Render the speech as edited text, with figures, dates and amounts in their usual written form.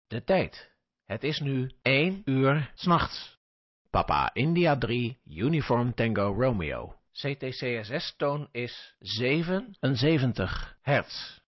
De tijd. Het is nu 1 uur 's nachts. Papa India 3, Uniform Tango Romeo. CTCSS-toon is 77 hertz.